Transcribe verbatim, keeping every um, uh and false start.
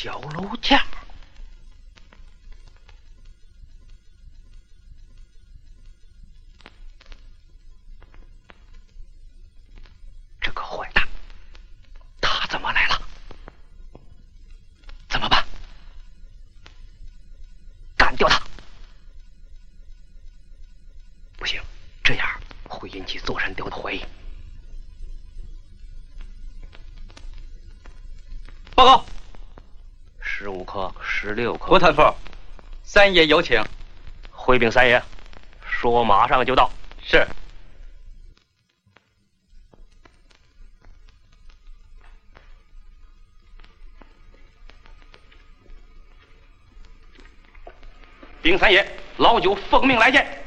小楼架。这个坏蛋，他怎么来了？怎么办？干掉他！不行，这样会引起座山雕的怀疑。 报告。 十五颗，十六颗。 郭探副，三爷有请。 回禀三爷，说马上就到。 是。 禀三爷，老九奉命来见。